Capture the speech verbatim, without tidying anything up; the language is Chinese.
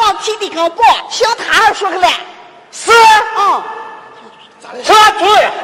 黄皮的跟薄，小他还说个来。 是。 嗯。 啥主任？